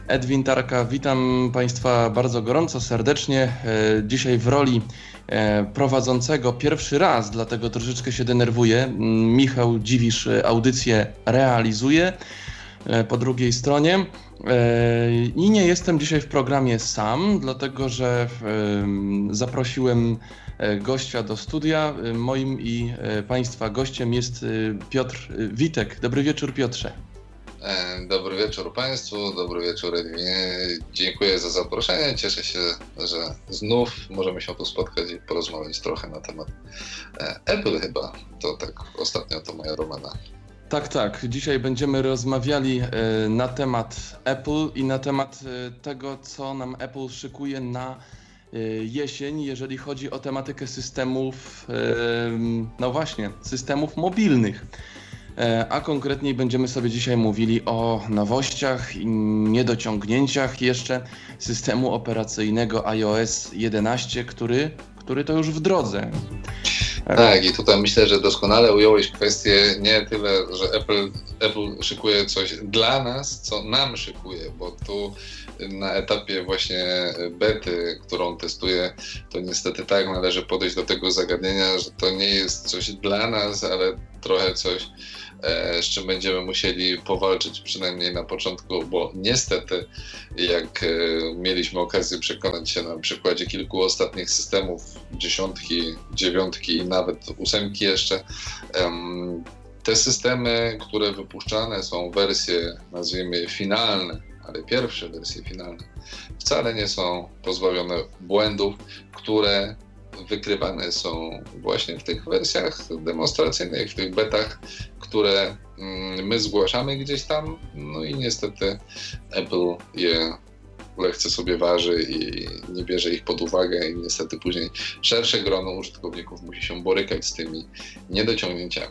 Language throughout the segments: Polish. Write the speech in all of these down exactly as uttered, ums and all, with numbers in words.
Edwin Tarka, witam Państwa bardzo gorąco, serdecznie. Dzisiaj w roli prowadzącego pierwszy raz, dlatego troszeczkę się denerwuję. Michał Dziwisz audycję realizuje po drugiej stronie. I nie jestem dzisiaj w programie sam, dlatego że zaprosiłem gościa do studia. Moim i Państwa gościem jest Piotr Witek. Dobry wieczór, Piotrze. Dobry wieczór Państwu, dobry wieczór Edwinie. Dziękuję za zaproszenie. Cieszę się, że znów możemy się tu spotkać i porozmawiać trochę na temat Apple chyba. To tak ostatnio to moja domena. Tak, tak. Dzisiaj będziemy rozmawiali na temat Apple i na temat tego, co nam Apple szykuje na jesień, jeżeli chodzi o tematykę systemów, no właśnie, systemów mobilnych. A konkretniej będziemy sobie dzisiaj mówili o nowościach i niedociągnięciach jeszcze systemu operacyjnego iOS jedenaście, który, który to już w drodze. Tak, i tutaj myślę, że doskonale ująłeś kwestię nie tyle, że Apple, Apple szykuje coś dla nas, co nam szykuje, bo tu na etapie właśnie bety, którą testuję, to niestety tak należy podejść do tego zagadnienia, że to nie jest coś dla nas, ale trochę coś, z czym będziemy musieli powalczyć przynajmniej na początku, bo niestety jak mieliśmy okazję przekonać się na przykładzie kilku ostatnich systemów, dziesiątki, dziewiątki i nawet ósemki jeszcze, te systemy, które wypuszczane są wersje, nazwijmy finalne, ale pierwsze wersje finalne, wcale nie są pozbawione błędów, które wykrywane są właśnie w tych wersjach demonstracyjnych, w tych betach, które my zgłaszamy gdzieś tam, no i niestety Apple je lekce sobie waży i nie bierze ich pod uwagę i niestety później szersze grono użytkowników musi się borykać z tymi niedociągnięciami.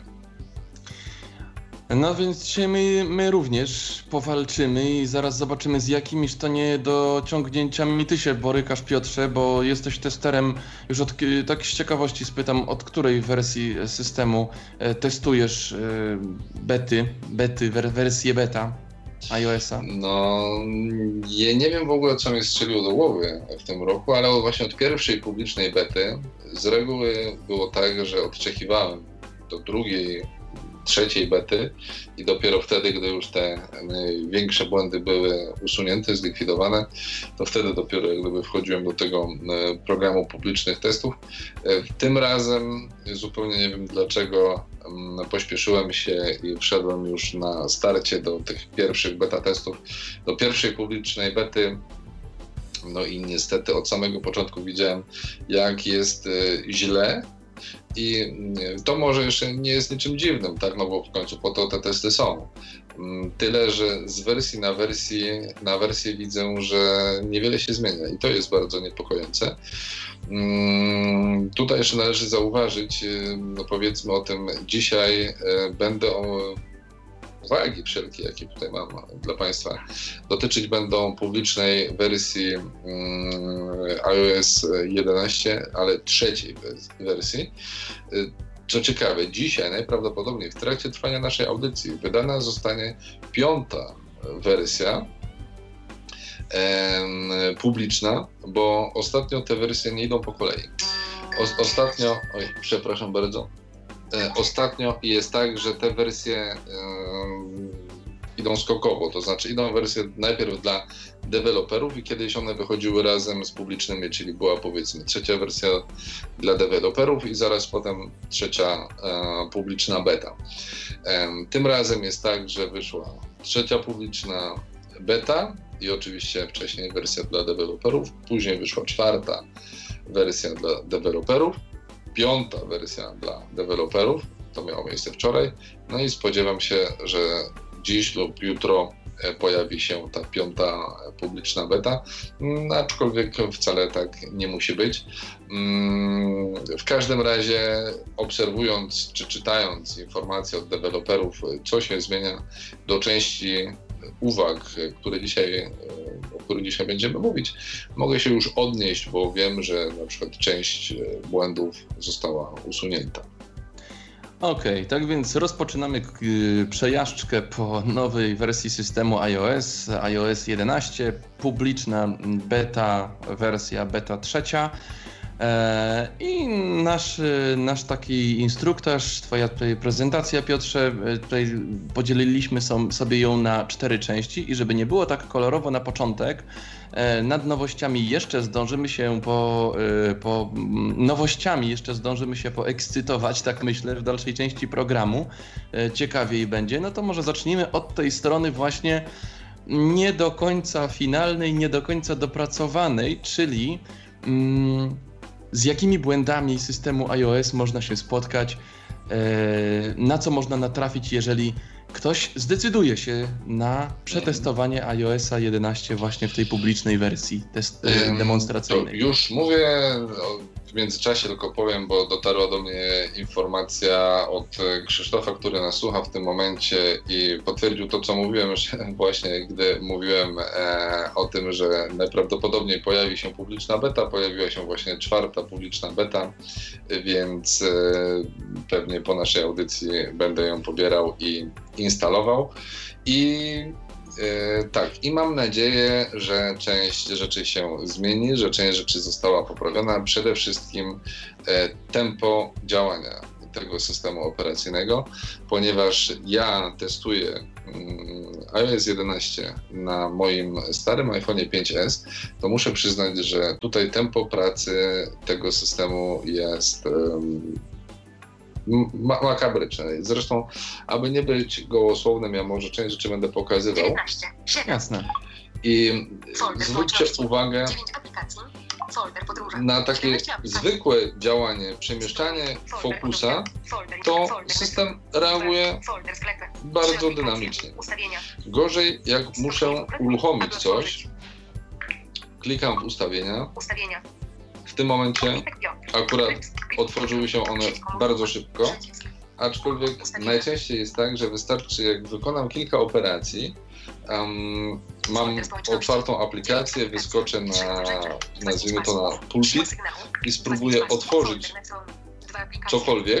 No więc dzisiaj my, my również powalczymy i zaraz zobaczymy, z jakimiż to niedociągnięciami ty się borykasz, Piotrze, bo jesteś testerem, już od, tak z ciekawości spytam, od której wersji systemu testujesz bety, bety, wersję beta iOS-a? No, ja nie wiem w ogóle, co mi strzeliło do głowy w tym roku, ale właśnie od pierwszej publicznej bety z reguły było tak, że odczekiwałem do drugiej, trzeciej bety i dopiero wtedy, gdy już te większe błędy były usunięte, zlikwidowane, to wtedy dopiero jak gdyby wchodziłem do tego programu publicznych testów. Tym razem zupełnie nie wiem dlaczego pośpieszyłem się i wszedłem już na starcie do tych pierwszych beta testów, do pierwszej publicznej bety. No i niestety od samego początku widziałem, jak jest źle. I to może jeszcze nie jest niczym dziwnym, tak? No bo w końcu po to te testy są. Tyle, że z wersji na wersję, na wersję widzę, że niewiele się zmienia i to jest bardzo niepokojące. Tutaj jeszcze należy zauważyć, no powiedzmy o tym dzisiaj, będę o uwagi wszelkie, jakie tutaj mam dla Państwa, dotyczyć będą publicznej wersji iOS jedenaście, ale trzeciej wersji. Co ciekawe, dzisiaj najprawdopodobniej w trakcie trwania naszej audycji wydana zostanie piąta wersja e, publiczna, bo ostatnio te wersje nie idą po kolei. O, ostatnio, oj, przepraszam bardzo, e, ostatnio jest tak, że te wersje e, idą skokowo, to znaczy idą wersje najpierw dla deweloperów i kiedyś one wychodziły razem z publicznymi, czyli była powiedzmy trzecia wersja dla deweloperów i zaraz potem trzecia e, publiczna beta. E, tym razem jest tak, że wyszła trzecia publiczna beta i oczywiście wcześniej wersja dla deweloperów, później wyszła czwarta wersja dla deweloperów, piąta wersja dla deweloperów, to miało miejsce wczoraj, no i spodziewam się, że dziś lub jutro pojawi się ta piąta publiczna beta, aczkolwiek wcale tak nie musi być. W każdym razie obserwując czy czytając informacje od deweloperów, co się zmienia, do części uwag, które dzisiaj, o których dzisiaj będziemy mówić, mogę się już odnieść, bo wiem, że na przykład część błędów została usunięta. Okej, okay, tak więc rozpoczynamy przejażdżkę po nowej wersji systemu iOS, iOS jedenaście, publiczna beta, wersja beta trzecia. I nasz, nasz taki instruktaż, twoja tutaj prezentacja, Piotrze, tutaj podzieliliśmy sobie ją na cztery części i żeby nie było tak kolorowo na początek, nad nowościami jeszcze zdążymy się po, po nowościami jeszcze zdążymy się poekscytować, tak myślę, w dalszej części programu. Ciekawiej będzie. No to może zacznijmy od tej strony właśnie nie do końca finalnej, nie do końca dopracowanej, czyli mm, z jakimi błędami systemu iOS można się spotkać, na co można natrafić, jeżeli ktoś zdecyduje się na przetestowanie iOS-a jedenaście właśnie w tej publicznej wersji test, demonstracyjnej. To już mówię, w międzyczasie tylko powiem, bo dotarła do mnie informacja od Krzysztofa, który nas słucha w tym momencie i potwierdził to, co mówiłem, że właśnie gdy mówiłem e, o tym, że najprawdopodobniej pojawi się publiczna beta, pojawiła się właśnie czwarta publiczna beta, więc e, pewnie po naszej audycji będę ją pobierał i instalował. I Yy, tak, i mam nadzieję, że część rzeczy się zmieni, że część rzeczy została poprawiona. Przede wszystkim e, tempo działania tego systemu operacyjnego, ponieważ ja testuję mm, iOS jedenaście na moim starym iPhone'ie pięć es, to muszę przyznać, że tutaj tempo pracy tego systemu jest um, Ma- makabryczne. Zresztą, aby nie być gołosłownym, ja może część rzeczy będę pokazywał. dziewiętnaście, Jasne. I zwróćcie uwagę na takie zwykłe działanie, przemieszczanie fokusa, to system reaguje bardzo dynamicznie. Gorzej, jak muszę uruchomić coś, klikam w ustawienia. W tym momencie akurat otworzyły się one bardzo szybko, aczkolwiek najczęściej jest tak, że wystarczy, jak wykonam kilka operacji, um, mam otwartą aplikację, wyskoczę na, nazwijmy to na pulpit i spróbuję otworzyć cokolwiek.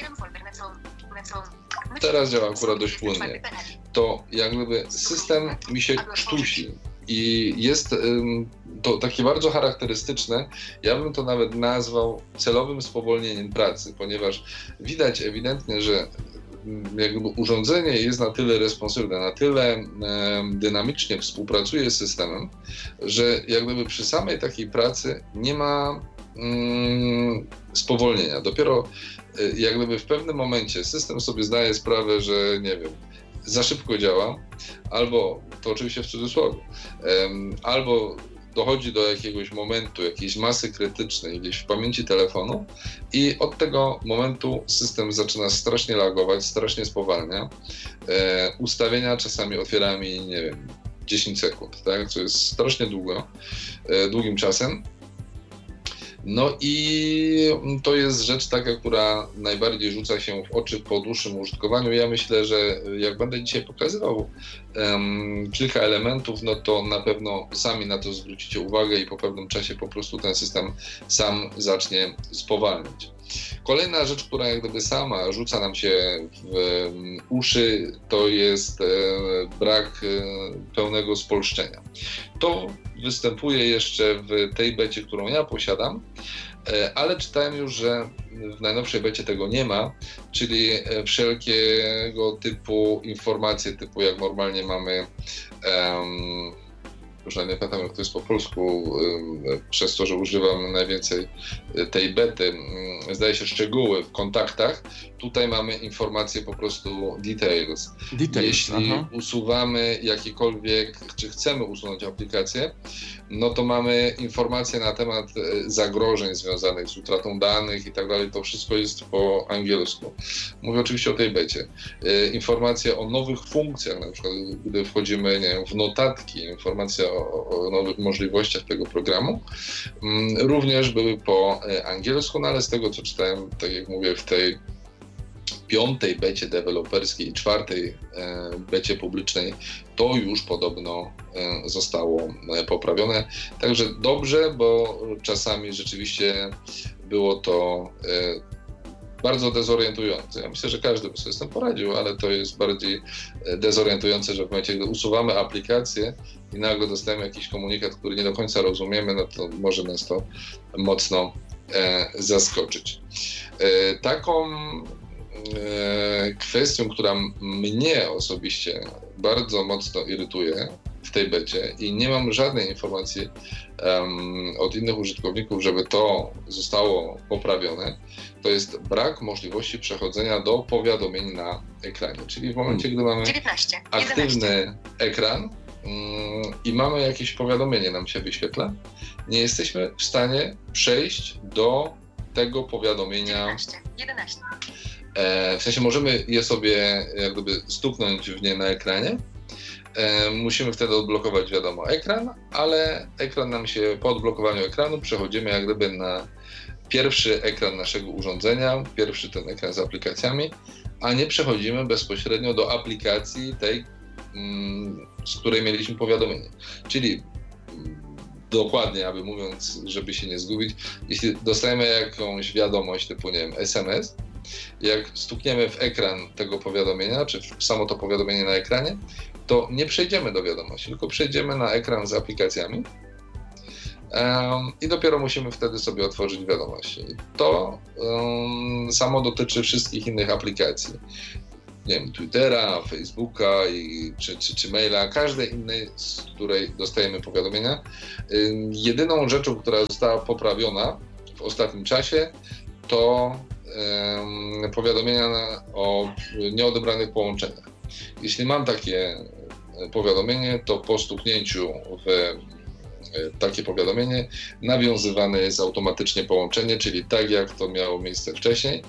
Teraz działa akurat dość płynnie. To jak gdyby system mi się krztusi. I jest ym, to takie bardzo charakterystyczne, ja bym to nawet nazwał celowym spowolnieniem pracy, ponieważ widać ewidentnie, że jakby urządzenie jest na tyle responsywne, na tyle ym, dynamicznie współpracuje z systemem, że jak gdyby przy samej takiej pracy nie ma ym, spowolnienia. Dopiero y, jak gdyby w pewnym momencie system sobie zdaje sprawę, że nie wiem, za szybko działa, albo, to oczywiście w cudzysłowie, um, albo dochodzi do jakiegoś momentu, jakiejś masy krytycznej gdzieś w pamięci telefonu i od tego momentu system zaczyna strasznie lagować, strasznie spowalnia. E, ustawienia czasami otwiera mi, nie wiem, dziesięć sekund, tak? Co jest strasznie długo, e, długim czasem. No i to jest rzecz taka, która najbardziej rzuca się w oczy po dłuższym użytkowaniu. Ja myślę, że jak będę dzisiaj pokazywał um, kilka elementów, no to na pewno sami na to zwrócicie uwagę i po pewnym czasie po prostu ten system sam zacznie spowalniać. Kolejna rzecz, która jak gdyby sama rzuca nam się w uszy, to jest brak pełnego spolszczenia. To występuje jeszcze w tej becie, którą ja posiadam, ale czytałem już, że w najnowszej becie tego nie ma, czyli wszelkiego typu informacje, typu jak normalnie mamy um, już nie pamiętam, jak to jest po polsku, przez to, że używam najwięcej tej bety, zdaje się szczegóły w kontaktach. Tutaj mamy informacje po prostu details. details Jeśli aha. usuwamy jakiekolwiek, czy chcemy usunąć aplikację, no to mamy informacje na temat zagrożeń związanych z utratą danych i tak dalej. To wszystko jest po angielsku. Mówię oczywiście o tej becie. Informacje o nowych funkcjach, na przykład gdy wchodzimy, nie wiem, w notatki, informacje o, o nowych możliwościach tego programu, również były po angielsku, no ale z tego, co czytałem, tak jak mówię, w tej piątej becie deweloperskiej i czwartej e, becie publicznej to już podobno e, zostało e, poprawione. Także dobrze, bo czasami rzeczywiście było to e, bardzo dezorientujące. Ja myślę, że każdy by sobie z tym poradził, ale to jest bardziej dezorientujące, że w momencie, gdy usuwamy aplikację i nagle dostajemy jakiś komunikat, który nie do końca rozumiemy, no to może nas to mocno e, zaskoczyć. E, taką e, kwestią, która mnie osobiście bardzo mocno irytuje w tej becie i nie mam żadnej informacji um, od innych użytkowników, żeby to zostało poprawione, to jest brak możliwości przechodzenia do powiadomień na ekranie. Czyli w momencie, gdy mamy dziewiętnaście, aktywny jedenaście. ekran um, i mamy jakieś powiadomienie nam się wyświetla, nie jesteśmy w stanie przejść do tego powiadomienia. dziewiętnaście, jedenaście. E, w sensie możemy je sobie jak gdyby stuknąć w nie na ekranie. E, musimy wtedy odblokować, wiadomo, ekran, ale ekran nam się, po odblokowaniu ekranu przechodzimy jak gdyby na pierwszy ekran naszego urządzenia, pierwszy ten ekran z aplikacjami, a nie przechodzimy bezpośrednio do aplikacji tej, mm, z której mieliśmy powiadomienie. Czyli mm, dokładnie, aby mówiąc, żeby się nie zgubić, jeśli dostajemy jakąś wiadomość typu, nie wiem, es em es, jak stukniemy w ekran tego powiadomienia, czy w samo to powiadomienie na ekranie, to nie przejdziemy do wiadomości, tylko przejdziemy na ekran z aplikacjami um, i dopiero musimy wtedy sobie otworzyć wiadomości. I to um, samo dotyczy wszystkich innych aplikacji. Nie wiem, Twittera, Facebooka i, czy, czy, czy maila, każdej innej, z której dostajemy powiadomienia. Um, jedyną rzeczą, która została poprawiona w ostatnim czasie, to um, powiadomienia na, o nieodebranych połączeniach. Jeśli mam takie powiadomienie, to po stuknięciu w takie powiadomienie nawiązywane jest automatycznie połączenie, czyli tak jak to miało miejsce wcześniej,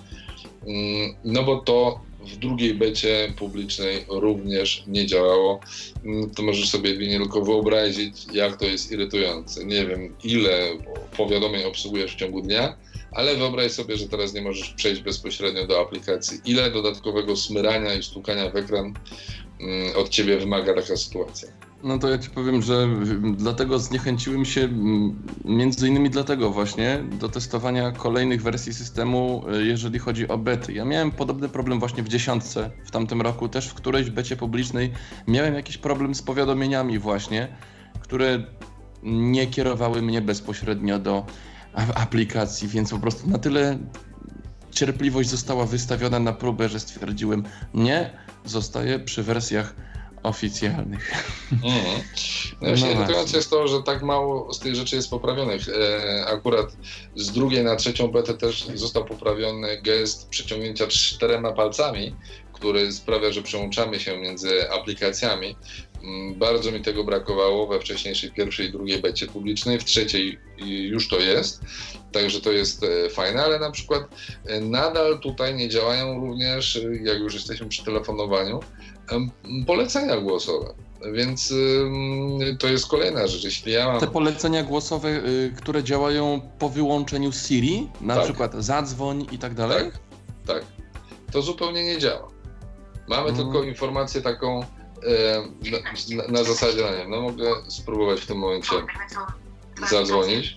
no bo to w drugiej becie publicznej również nie działało. To możesz sobie nie tylko wyobrazić, jak to jest irytujące. Nie wiem, ile powiadomień obsługujesz w ciągu dnia, ale wyobraź sobie, że teraz nie możesz przejść bezpośrednio do aplikacji. Ile dodatkowego smyrania i stukania w ekran mm, od ciebie wymaga taka sytuacja? No to ja ci powiem, że dlatego zniechęciłem się mm, między innymi dlatego właśnie do testowania kolejnych wersji systemu, jeżeli chodzi o bety. Ja miałem podobny problem właśnie w dziesiątce w tamtym roku, też w którejś becie publicznej miałem jakiś problem z powiadomieniami właśnie, które nie kierowały mnie bezpośrednio do aplikacji, więc po prostu na tyle cierpliwość została wystawiona na próbę, że stwierdziłem, nie, zostaję przy wersjach oficjalnych. Mm. No właśnie irytujące jest to, że tak mało z tych rzeczy jest poprawionych. E, akurat z drugiej na trzecią betę też został poprawiony gest przeciągnięcia czterema palcami, który sprawia, że przełączamy się między aplikacjami. Bardzo mi tego brakowało we wcześniejszej pierwszej i drugiej becie publicznej, w trzeciej już to jest, także to jest fajne, ale na przykład nadal tutaj nie działają również, jak już jesteśmy przy telefonowaniu, polecenia głosowe. Więc to jest kolejna rzecz. Jeśli ja mam... Te polecenia głosowe, które działają po wyłączeniu Siri, na tak. przykład zadzwoń i tak dalej? Tak, tak. To zupełnie nie działa. Mamy hmm. tylko informację taką Na, na, na zasadzie, no nie wiem, no mogę spróbować w tym momencie zadzwonić.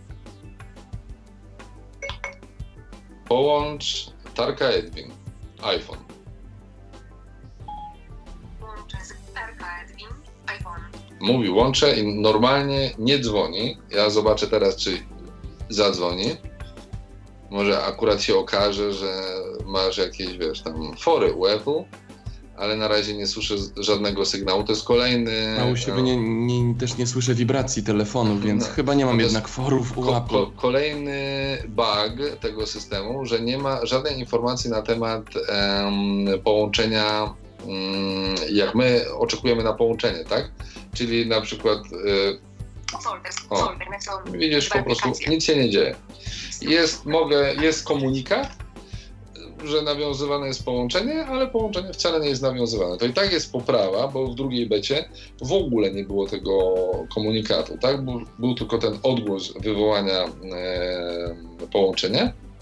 Połącz Tarka Edwin, iPhone. Łączę z Tarka Edwin, iPhone. Mówi łączę i normalnie nie dzwoni. Ja zobaczę teraz, czy zadzwoni. Może akurat się okaże, że masz jakieś, wiesz, tam fory u Apple, ale na razie nie słyszę żadnego sygnału. To jest kolejny... A u siebie nie, nie, też nie słyszę wibracji telefonu, więc no, chyba nie mam jednak forów u ko- ko- Kolejny bug tego systemu, że nie ma żadnej informacji na temat um, połączenia, um, jak my oczekujemy na połączenie, tak? Czyli na przykład... Y- o, widzisz, po prostu nic się nie dzieje. Jest, mogę, jest komunikat, że nawiązywane jest połączenie, ale połączenie wcale nie jest nawiązywane. To i tak jest poprawa, bo w drugiej becie w ogóle nie było tego komunikatu, tak? Był, był tylko ten odgłos wywołania e, połączenia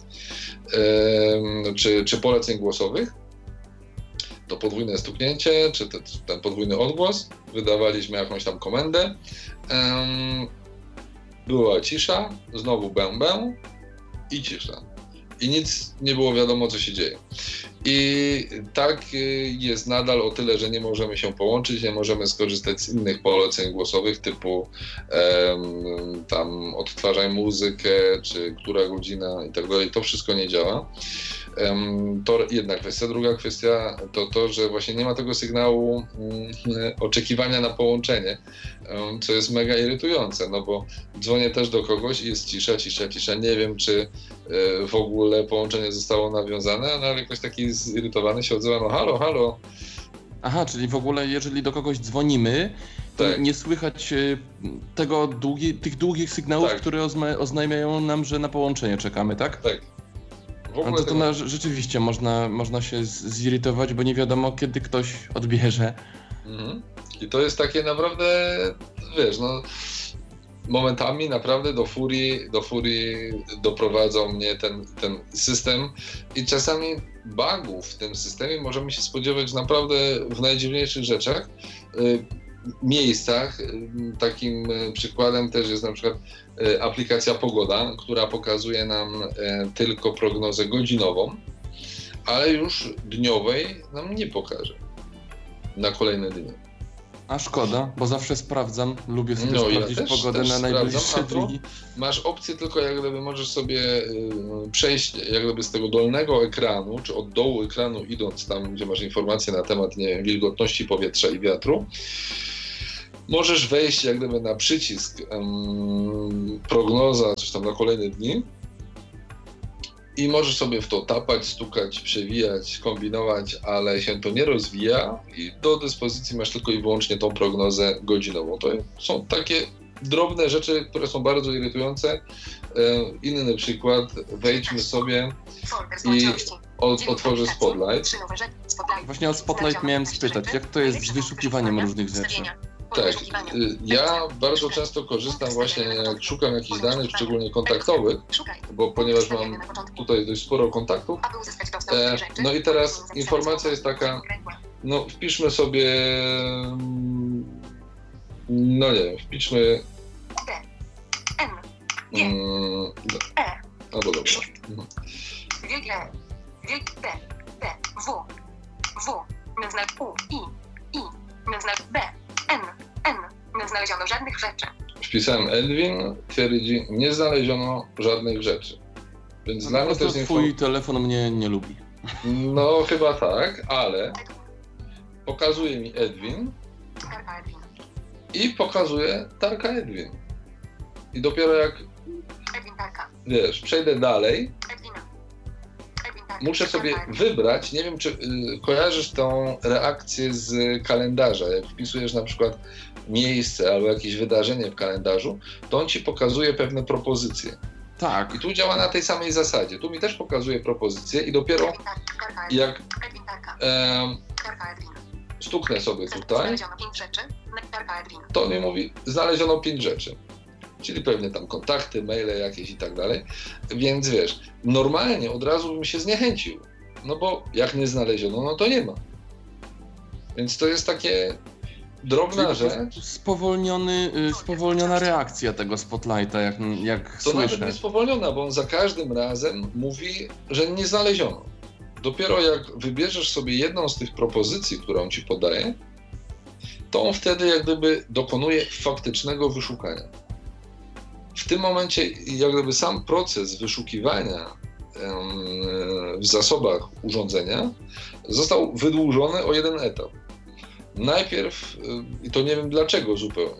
e, czy, czy poleceń głosowych. To podwójne stuknięcie, czy te, ten podwójny odgłos. Wydawaliśmy jakąś tam komendę. E, była cisza, znowu bębę i cisza. i nic nie było wiadomo, co się dzieje. I tak jest nadal o tyle, że nie możemy się połączyć, nie możemy skorzystać z innych poleceń głosowych typu um, tam odtwarzaj muzykę, czy która godzina i tak dalej. To wszystko nie działa. Um, to jedna kwestia. Druga kwestia to to, że właśnie nie ma tego sygnału um, oczekiwania na połączenie, um, co jest mega irytujące, no bo dzwonię też do kogoś i jest cisza, cisza, cisza. Nie wiem, czy y, w ogóle połączenie zostało nawiązane, no, ale jakoś taki zirytowany się odzywa, no halo, halo. Aha, czyli w ogóle jeżeli do kogoś dzwonimy, to Tak. nie słychać y, tego długi, tych długich sygnałów, Tak. które ozna- oznajmiają nam, że na połączenie czekamy, tak? Tak. W No ogóle to, to tego... na, rzeczywiście można, można się z- zirytować, bo nie wiadomo, kiedy ktoś odbierze. Mhm. I to jest takie naprawdę, wiesz, no momentami naprawdę do furii, do furii doprowadzał mnie ten, ten system i czasami bugów w tym systemie możemy się spodziewać naprawdę w najdziwniejszych rzeczach, y, miejscach. Y, takim y, przykładem też jest na przykład y, aplikacja Pogoda, która pokazuje nam y, tylko prognozę godzinową, ale już dniowej nam nie pokaże na kolejne dni. A szkoda, bo zawsze sprawdzam, lubię sobie No, ja sprawdzić też- pogodę też na najbliższe sprawdzam, a tu dni. Masz opcję tylko, jak gdyby możesz sobie y, przejść jak gdyby z tego dolnego ekranu, czy od dołu ekranu idąc tam, gdzie masz informacje na temat, nie wiem, wilgotności powietrza i wiatru. Możesz wejść jak gdyby na przycisk um, prognoza, coś tam na kolejne dni i możesz sobie w to tapać, stukać, przewijać, kombinować, ale się to nie rozwija i do dyspozycji masz tylko i wyłącznie tą prognozę godzinową. To są takie drobne rzeczy, które są bardzo irytujące. E, inny przykład, wejdźmy sobie, Folder z I łączności. od, Dzień otworzę aplikacji. Spotlight. Trzy nowe rzeczy. Spotlight. Właśnie o Spotlight Znalezione miałem piętnaście spytać, rzeczy. jak to jest z Najlepsze wyszukiwaniem punkty różnych rzeczy? ustawienia. Pole Tak, wyszukiwania. y, ja bardzo często korzystam właśnie, jak szukam jakichś danych, szczególnie kontaktowych, Szukaj. bo ponieważ Ustawiamy mam na początku. tutaj dość sporo kontaktów, Aby uzyskać dostęp E, do rzeczy, no i teraz zapisane informacja słowo. jest taka, Okręgłe. no wpiszmy sobie, mm, no nie wiem, wpiszmy, D. N. G. mm, E. albo dobra, Shift. Wiek E. Wiek D. D. W. W. Znak U. I. I. Znak B. N. N. Nie znaleziono żadnych rzeczy. wpisałem Edwin, twierdzi, nie znaleziono żadnych rzeczy, więc No, dla po mnie to prostu jest twój info, telefon mnie nie lubi. no chyba tak, ale pokazuje mi Edwin Karta Edwin. i pokazuje Tarka Edwin. I dopiero jak, Edwin Tarka. wiesz, przejdę dalej, Edwina. Edwin Tarka. muszę sobie Karta Edwin. wybrać, nie wiem czy y, kojarzysz tą reakcję z kalendarza, jak wpisujesz na przykład miejsce albo jakieś wydarzenie w kalendarzu, to on ci pokazuje pewne propozycje. Tak, I tu działa na tej samej zasadzie. Tu mi też pokazuje propozycje i dopiero Edwin Tarka. Karta Edwin. jak Edwin Tarka. em, Karta Edwin. stuknę sobie tutaj, Znaleziono pięć rzeczy. Tarka Edwin. to on mi mówi, znaleziono pięć rzeczy. Czyli pewnie tam kontakty, maile jakieś i tak dalej. Więc wiesz, normalnie od razu bym się zniechęcił. No bo jak nie znaleziono, no to nie ma. Więc to jest takie drobna czyli rzecz. spowolniony, y, spowolniona reakcja tego Spotlighta, jak, jak To nawet słyszę. nie spowolniona, bo on za każdym razem mówi, że nie znaleziono. Dopiero jak wybierzesz sobie jedną z tych propozycji, którą on ci podaje, to on wtedy jak gdyby dokonuje faktycznego wyszukania. W tym momencie jak gdyby sam proces wyszukiwania em, w zasobach urządzenia został wydłużony o jeden etap. Najpierw, i to nie wiem dlaczego zupełnie,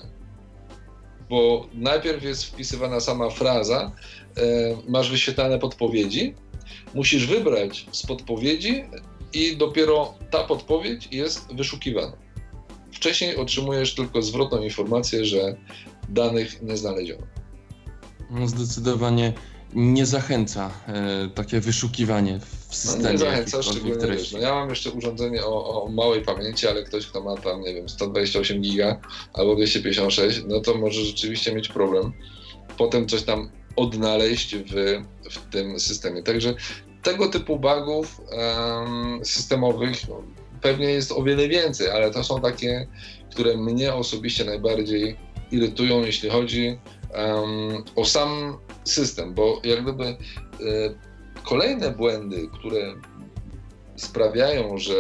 bo najpierw jest wpisywana sama fraza, e, masz wyświetlane podpowiedzi, musisz wybrać z podpowiedzi i dopiero ta podpowiedź jest wyszukiwana. Wcześniej otrzymujesz tylko zwrotną informację, że danych nie znaleziono. No, zdecydowanie nie zachęca e, takie wyszukiwanie w No systemie nie zachęca, jakichkolwiek szczególnie wiesz, treści. no ja mam jeszcze urządzenie o, o małej pamięci, ale ktoś, kto ma tam, nie wiem, sto dwadzieścia osiem giga albo dwieście pięćdziesiąt sześć, no to może rzeczywiście mieć problem potem coś tam odnaleźć w, w tym systemie. Także tego typu bugów um, systemowych no, pewnie jest o wiele więcej, ale to są takie, które mnie osobiście najbardziej irytują, jeśli chodzi um, o sam system, bo jak gdyby y, kolejne błędy, które sprawiają, że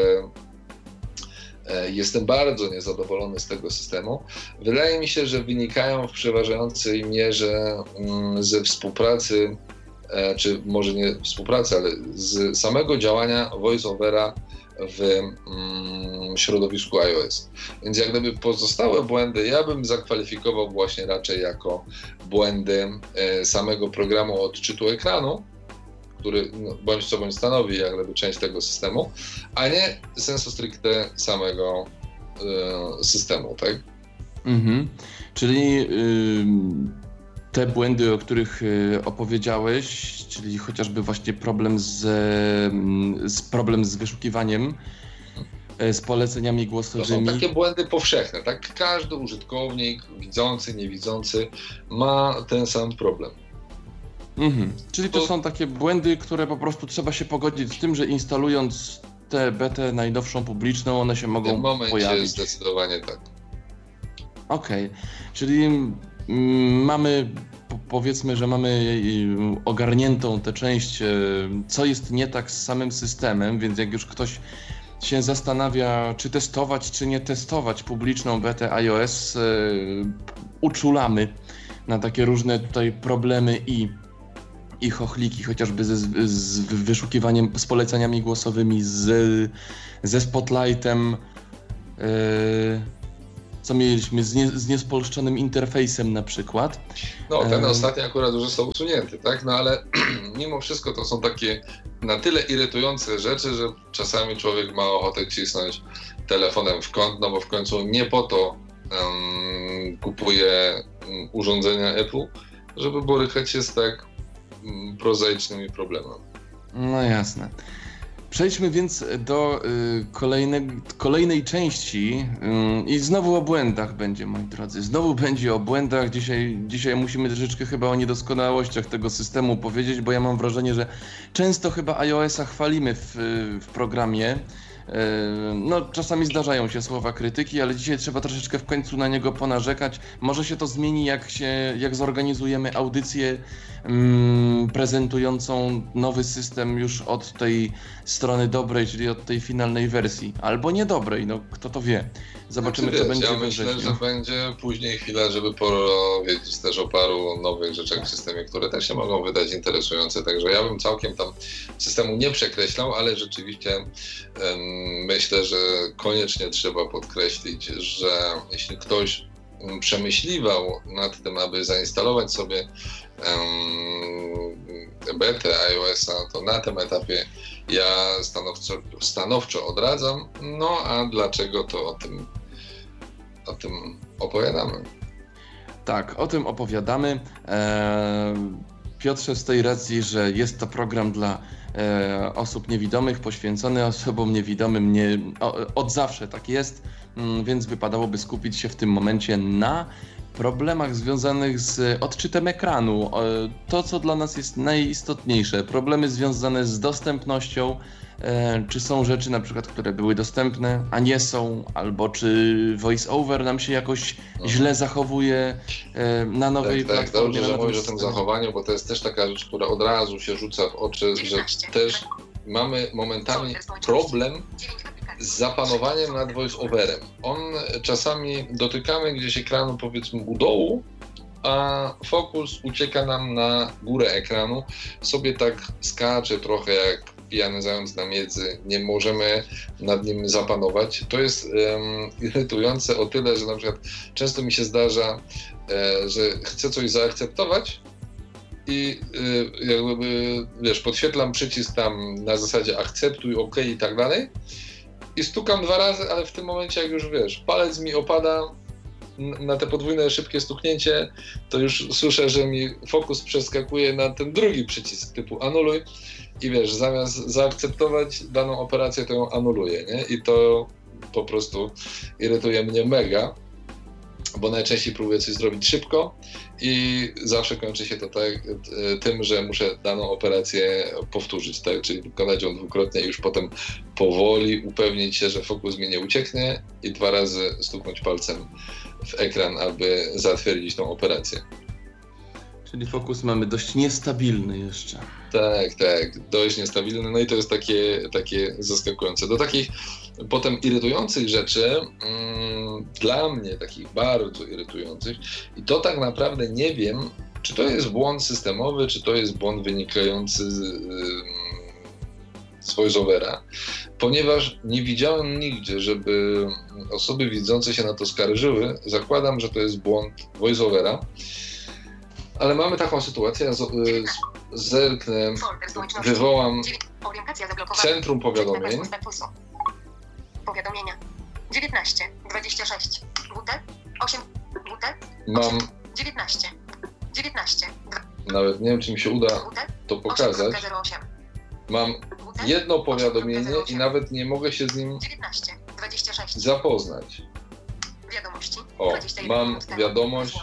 jestem bardzo niezadowolony z tego systemu, wydaje mi się, że wynikają w przeważającej mierze ze współpracy, czy może nie współpracy, ale z samego działania voice-overa w mm, środowisku iOS. Więc jak gdyby pozostałe błędy ja bym zakwalifikował właśnie raczej jako błędy e, samego programu odczytu ekranu, który no, bądź co bądź stanowi jak gdyby część tego systemu, a nie sensu stricte samego e, systemu, tak? Mhm. Czyli y, te błędy, o których y, opowiedziałeś, czyli chociażby właśnie problem z, z problem z wyszukiwaniem, z poleceniami głosowymi. To są takie błędy powszechne, tak? Każdy użytkownik, widzący, niewidzący ma ten sam problem. Mhm. Czyli to, to są takie błędy, które po prostu trzeba się pogodzić z tym, że instalując tę betę najnowszą publiczną, one się mogą w tym momencie pojawić. Zdecydowanie tak. Okej, okay. Czyli mm, mamy, po, powiedzmy, że mamy y, ogarniętą tę część, y, co jest nie tak z samym systemem, więc jak już ktoś się zastanawia, czy testować, czy nie testować publiczną betę iOS, y, uczulamy na takie różne tutaj problemy i, i chochliki, chociażby ze, z wyszukiwaniem, z poleceniami głosowymi, z, ze Spotlightem, y, co mieliśmy z, nie, z niespolszczonym interfejsem na przykład. No, ten e... ostatni akurat już został usunięty, tak? No ale mimo wszystko to są takie na tyle irytujące rzeczy, że czasami człowiek ma ochotę cisnąć telefonem w kąt, no bo w końcu nie po to um, kupuje um, urządzenia Apple, żeby borykać się z tak um, prozaicznymi problemami. No jasne. Przejdźmy więc do y, kolejne, kolejnej części y, i znowu o błędach będzie, moi drodzy. Znowu będzie o błędach. Dzisiaj, dzisiaj musimy troszeczkę chyba o niedoskonałościach tego systemu powiedzieć, bo ja mam wrażenie, że często chyba iOS-a chwalimy w, w programie. No, czasami zdarzają się słowa krytyki, ale dzisiaj trzeba troszeczkę w końcu na niego ponarzekać. Może się to zmieni, jak się, jak zorganizujemy audycję mm, prezentującą nowy system już od tej strony dobrej, czyli od tej finalnej wersji. Albo niedobrej, no kto to wie. Zobaczymy, znaczy, co wiesz, będzie ja we myślę, wrześniu. że będzie później chwila, żeby powiedzieć też o paru nowych rzeczach w systemie, które też się mogą wydać interesujące. Także ja bym całkiem tam systemu nie przekreślał, ale rzeczywiście um, myślę, że koniecznie trzeba podkreślić, że jeśli ktoś przemyśliwał nad tym, aby zainstalować sobie um, betę iOS-a, to na tym etapie ja stanowczo, stanowczo odradzam. No a dlaczego, to o tym, o tym opowiadamy. Tak, o tym opowiadamy. Eee, Piotrze, z tej racji, że jest to program dla e, osób niewidomych, poświęcony osobom niewidomym, nie, o, od zawsze tak jest, m, więc wypadałoby skupić się w tym momencie na problemach związanych z odczytem ekranu. E, to, co dla nas jest najistotniejsze, problemy związane z dostępnością, e, czy są rzeczy na przykład, które były dostępne, a nie są, albo czy voice-over nam się jakoś no. źle zachowuje e, na nowej tak, platformie. Tak, dobrze, że mówisz o tym zachowaniu, bo to jest też taka rzecz, która od razu się rzuca w oczy, że też mamy momentami problem z zapanowaniem nad voice-overem. On czasami dotykamy gdzieś ekranu, powiedzmy u dołu, a fokus ucieka nam na górę ekranu, sobie tak skacze trochę jak pijany zając na miedzy, nie możemy nad nim zapanować. To jest um, irytujące o tyle, że na przykład często mi się zdarza, e, że chcę coś zaakceptować i e, jakby, wiesz, podświetlam przycisk tam na zasadzie akceptuj, OK i tak dalej i stukam dwa razy, ale w tym momencie jak już, wiesz, palec mi opada na te podwójne szybkie stuknięcie, to już słyszę, że mi fokus przeskakuje na ten drugi przycisk typu anuluj i wiesz, zamiast zaakceptować daną operację, to ją anuluję, nie? I to po prostu irytuje mnie mega, bo najczęściej próbuję coś zrobić szybko i zawsze kończy się to tak tym, że muszę daną operację powtórzyć, tak? Czyli wykonać ją dwukrotnie i już potem powoli upewnić się, że fokus mi nie ucieknie i dwa razy stuknąć palcem w ekran, aby zatwierdzić tą operację. Czyli Focus mamy dość niestabilny jeszcze. Tak, tak, dość niestabilny, no i to jest takie, takie zaskakujące. Do takich potem irytujących rzeczy, mm, dla mnie takich bardzo irytujących, i to tak naprawdę nie wiem, czy to jest błąd systemowy, czy to jest błąd wynikający z, z VoiceOvera, ponieważ nie widziałem nigdzie, żeby osoby widzące się na to skarżyły. Zakładam, że to jest błąd VoiceOvera, ale mamy taką sytuację, ja z, z, zerknę, wywołam centrum powiadomień. Powiadomienia. dziewiętnaście, dwadzieścia sześć, W T, osiem, W T, Mam, dziewiętnaście, dziewiętnaście, nawet nie wiem, czy mi się uda to pokazać. Mam jedno powiadomienie i nawet nie mogę się z nim dziewiętnaście, dwadzieścia sześć. zapoznać. Wiadomości. O, mam wiadomość.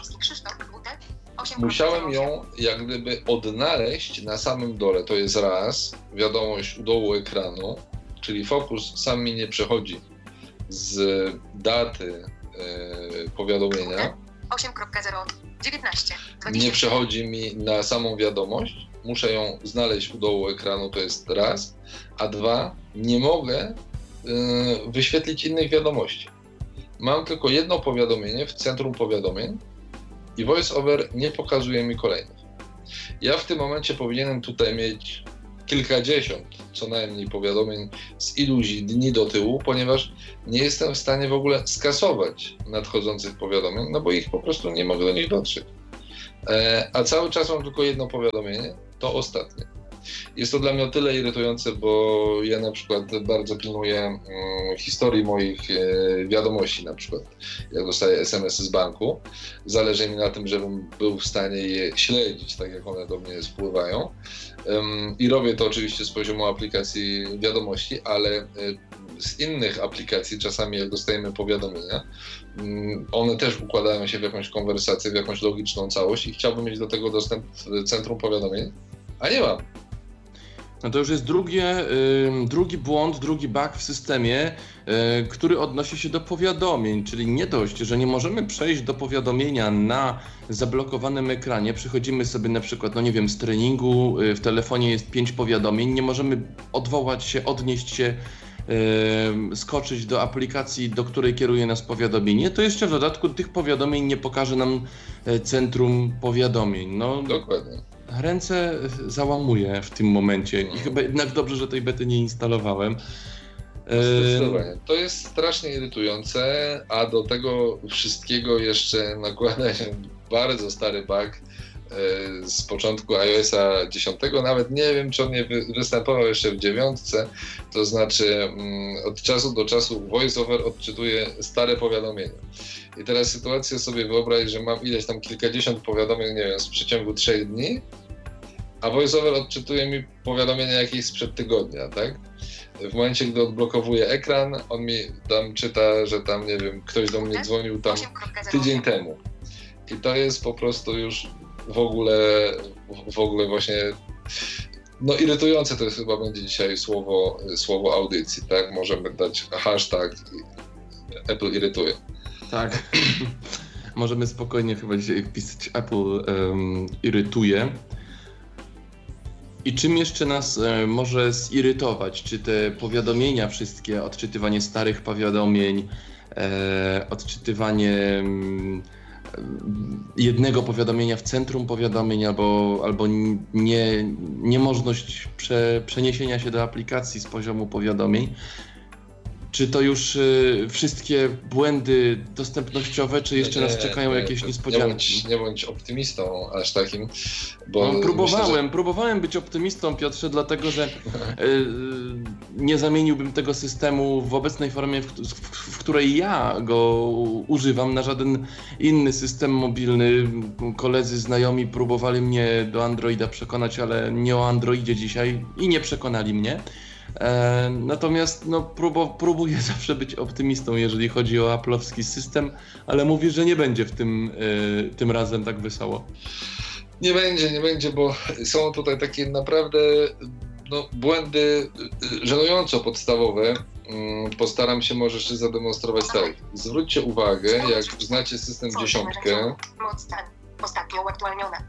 Musiałem ją jak gdyby odnaleźć na samym dole. To jest raz, wiadomość u dołu ekranu, czyli Focus sam mi nie przechodzi z daty e, powiadomienia. osiem zero dziewiętnaście. Nie przechodzi mi na samą wiadomość. Muszę ją znaleźć u dołu ekranu, to jest raz. A dwa, nie mogę e, wyświetlić innych wiadomości. Mam tylko jedno powiadomienie w centrum powiadomień i VoiceOver nie pokazuje mi kolejnych. Ja w tym momencie powinienem tutaj mieć kilkadziesiąt co najmniej powiadomień z iluś dni do tyłu, ponieważ nie jestem w stanie w ogóle skasować nadchodzących powiadomień, no bo ich po prostu nie mogę do nich dotrzeć. E, a cały czas mam tylko jedno powiadomienie, to ostatnie. Jest to dla mnie o tyle irytujące, bo ja na przykład bardzo pilnuję mm, historii moich e, wiadomości, na przykład jak dostaję es em esy z banku. Zależy mi na tym, żebym był w stanie je śledzić, tak jak one do mnie spływają. Um, I robię to oczywiście z poziomu aplikacji wiadomości, ale e, z innych aplikacji, czasami jak dostajemy powiadomienia, um, one też układają się w jakąś konwersację, w jakąś logiczną całość i chciałbym mieć do tego dostęp w centrum powiadomień, a nie mam. No to już jest drugie, y, drugi błąd, drugi bug w systemie, y, który odnosi się do powiadomień, czyli nie dość, że nie możemy przejść do powiadomienia na zablokowanym ekranie, przychodzimy sobie na przykład, no nie wiem, z treningu, y, w telefonie jest pięć powiadomień, nie możemy odwołać się, odnieść się, y, skoczyć do aplikacji, do której kieruje nas powiadomienie, to jeszcze w dodatku tych powiadomień nie pokaże nam centrum powiadomień. No, dokładnie. Ręce załamuję w tym momencie i chyba jednak dobrze, że tej bety nie instalowałem. Zdecydowanie. To jest strasznie irytujące, a do tego wszystkiego jeszcze nakłada się bardzo stary bug z początku iOS-a dziesiątego, nawet nie wiem, czy on nie występował jeszcze w dziewiątce, to znaczy od czasu do czasu VoiceOver odczytuje stare powiadomienia. I teraz sytuację sobie wyobraź, że mam ileś tam kilkadziesiąt powiadomień, nie wiem, w przeciągu trzech dni, a VoiceOver odczytuje mi powiadomienia jakieś sprzed tygodnia, tak? W momencie, gdy odblokowuję ekran, on mi tam czyta, że tam, nie wiem, ktoś do mnie dzwonił tam tydzień temu. I to jest po prostu już w ogóle, w ogóle właśnie, no irytujące to jest chyba będzie dzisiaj słowo, słowo audycji, tak? Możemy dać hashtag Apple irytuje. Tak. Możemy spokojnie chyba dzisiaj wpisać Apple um, irytuje. I czym jeszcze nas e, może zirytować? Czy te powiadomienia wszystkie, odczytywanie starych powiadomień, e, odczytywanie m, jednego powiadomienia w centrum powiadomień, albo, albo nie, niemożność prze, przeniesienia się do aplikacji z poziomu powiadomień? Czy to już y, wszystkie błędy dostępnościowe, czy jeszcze nie, nas czekają nie, jakieś niespodzianki? Nie bądź, nie bądź optymistą aż takim, bo... No, próbowałem, myślę, że... próbowałem być optymistą, Piotrze, dlatego że y, y, nie zamieniłbym tego systemu w obecnej formie, w, w, w której ja go używam, na żaden inny system mobilny. Koledzy, znajomi próbowali mnie do Androida przekonać, ale nie o Androidzie dzisiaj i nie przekonali mnie. E, natomiast no, próbu, próbuję zawsze być optymistą, jeżeli chodzi o aplowski system, ale mówisz, że nie będzie w tym, e, tym razem tak wesoło. Nie będzie, nie będzie, bo są tutaj takie naprawdę no, błędy żenująco podstawowe. Postaram się może jeszcze zademonstrować tak. Zwróćcie uwagę, jak znacie system dziesiątkę. Ostatnio uaktualnione.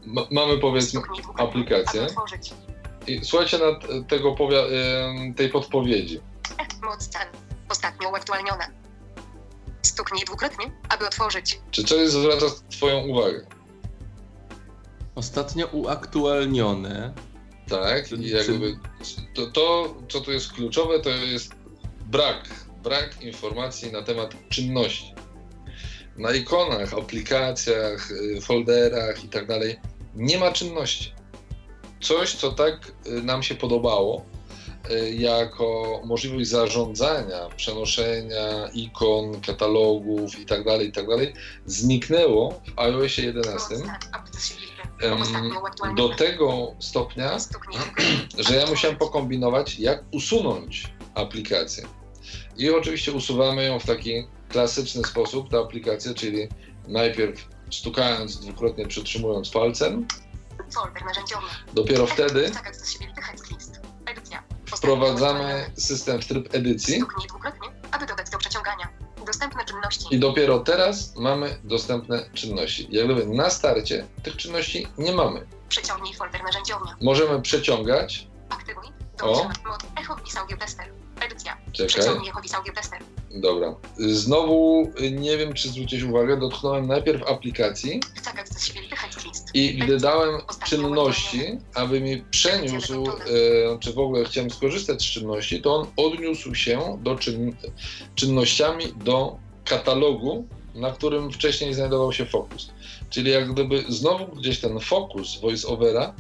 ma, mamy powiedzmy Stuknij dwukrotnie, aplikację aby otworzyć. i słuchajcie na tego powia- em, tej podpowiedzi. E, moc cen. Ostatnio uaktualnione. Stuknij dwukrotnie, aby otworzyć. Czy coś zwraca twoją uwagę? Ostatnio uaktualnione. Tak, Czyli i jakby to, to, co tu jest kluczowe, to jest brak, brak informacji na temat czynności. Na ikonach, aplikacjach, y, folderach i tak dalej nie ma czynności. Coś, co tak y, nam się podobało, y, jako możliwość zarządzania, przenoszenia ikon, katalogów i tak dalej, i tak dalej, zniknęło w iOSie jedenastym. Moc cen. Update świetny. Em, Ostatnio do uaktualnione. tego stopnia, Stuknij dwukrotnie, że aby ja musiałem otworzyć. pokombinować, jak usunąć aplikację. I oczywiście usuwamy ją w taki klasyczny sposób, tę aplikację, czyli najpierw stukając, dwukrotnie przytrzymując palcem, Folder narzędziowy. dopiero wtedy Tak, accessibility list. Edycja. wprowadzamy system w tryb edycji Stuknij dwukrotnie, aby dodać do przeciągania. Dostępne czynności. i dopiero teraz mamy dostępne czynności. Jak gdyby na starcie tych czynności nie mamy. Przeciągnij folder narzędziowy. Możemy przeciągać, Aktywuj. O. Dołączona. Mod. Echo wpis audio tester. Edycja. czekaj, Przeciągnij echo wpis audio tester. dobra. Znowu y, nie wiem, czy zwróciłeś uwagę, dotknąłem najpierw aplikacji, Tak, accessibility list. i gdy dałem czynności, aby mi przeniósł, e, czy w ogóle chciałem skorzystać z czynności, to on odniósł się do czyn, czynnościami do katalogu, na którym wcześniej znajdował się fokus. Czyli jak gdyby znowu gdzieś ten fokus voiceovera